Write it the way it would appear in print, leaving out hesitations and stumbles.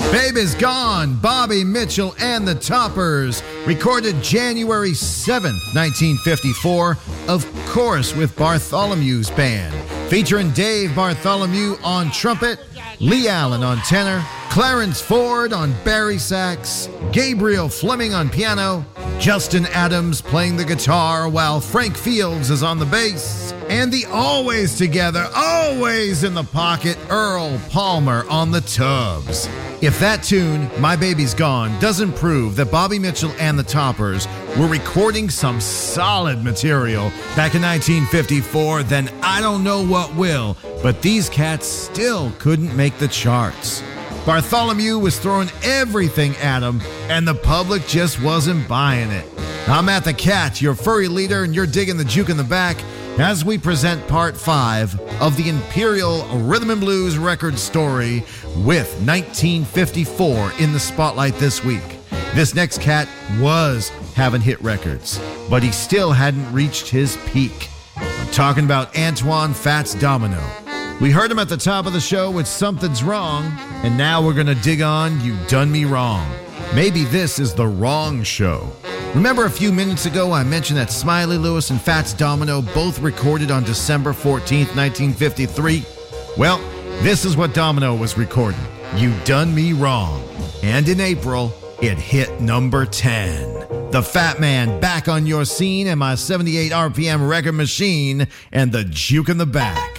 Baby's Gone, Bobby Mitchell and the Toppers, recorded January 7th, 1954, of course with Bartholomew's band, featuring Dave Bartholomew on trumpet, Lee Allen on tenor, Clarence Ford on bari sax, Gabriel Fleming on piano, Justin Adams playing the guitar while Frank Fields is on the bass, and the always together, always in the pocket Earl Palmer on the tubs. If that tune, My Baby's Gone, doesn't prove that Bobby Mitchell and the Toppers were recording some solid material back in 1954, then I don't know what will, but these cats still couldn't make the charts. Bartholomew was throwing everything at him, and the public just wasn't buying it. I'm Matt the Cat, your furry leader, and you're digging the juke in the back as we present part 5 of the Imperial Rhythm and Blues record story with 1954 in the spotlight this week. This next cat was having hit records, but he still hadn't reached his peak. I'm talking about Antoine Fats Domino. We heard him at the top of the show with Something's Wrong, and now we're going to dig on You Done Me Wrong. Maybe this is the wrong show. Remember a few minutes ago I mentioned that Smiley Lewis and Fats Domino both recorded on December 14th, 1953? Well, this is what Domino was recording, You Done Me Wrong. And in April, it hit number 10. The Fat Man back on your scene and my 78 RPM record machine and the juke in the back.